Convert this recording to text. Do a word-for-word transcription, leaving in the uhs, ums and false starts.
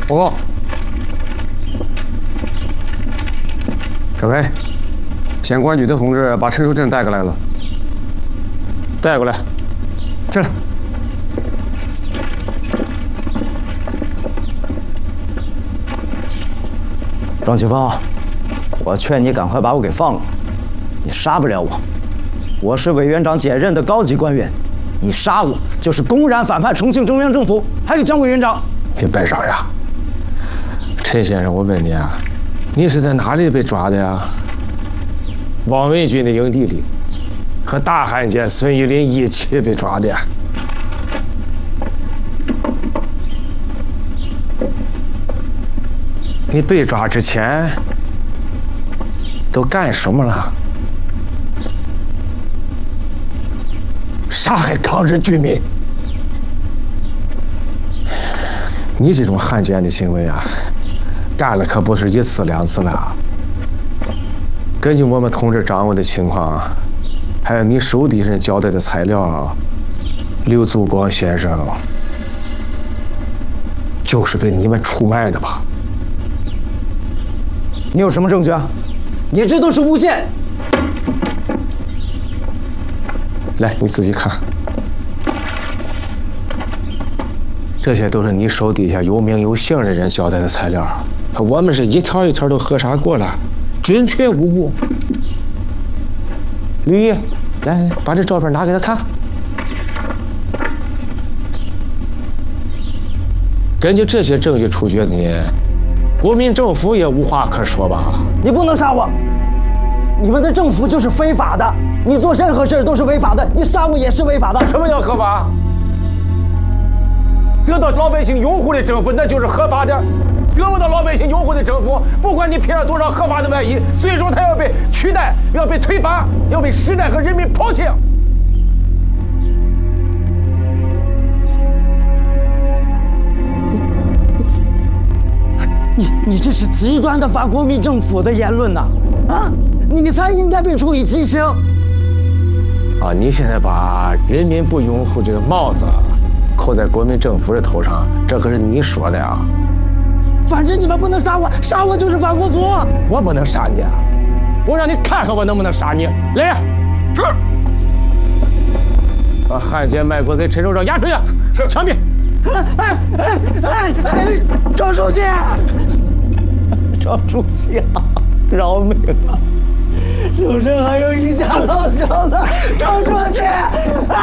报告，这位，县公安局的同志把陈守正带过来了。带过来，这来。 张启芳，我劝你赶快把我给放了，你杀不了我，我是委员长兼任的高级官员，你杀我就是公然反叛重庆中央政府，还有蒋委员长。 你笨啥呀？陈先生，我问你啊，你是在哪里被抓的呀？汪伪军的营地里，和大汉奸孙玉林一起被抓的。你被抓之前都干什么了？杀害抗日居民。你这种汉奸的行为啊，干了可不是一次两次了。根据我们同志掌握的情况，还有你手底下交代的材料，刘祖光先生就是被你们出卖的吧？ 你有什么证据啊？你这都是诬陷！ 来，你自己看，这些都是你手底下有名有姓的人交代的材料，我们是一条一条都核查过了，准确无误。吕毅，来，把这照片拿给他看。根据这些证据处决你，国民政府也无话可说吧？ 你不能杀我！你们的政府就是非法的，你做任何事都是违法的，你杀我也是违法的。 什么叫合法？得到老百姓拥护的政府，那就是合法的；得不到老百姓拥护的政府，不管你披上多少合法的外衣，最终它要被取代，要被推翻，要被时代和人民抛弃。 你你这是极端的反国民政府的言论呐！啊，你你才应该被处以极刑！ 啊，你现在把人民不拥护这个帽子扣在国民政府的头上，这可是你说的呀！ 反正你们不能杀我，杀我就是反国服！ 我不能杀你，我让你看看我能不能杀你！来人，是。把汉奸卖国贼陈守正押出去，是枪毙！ 哎哎哎哎！张书记，张书记啊，饶命啊！守正还有一家老小呢，张书记。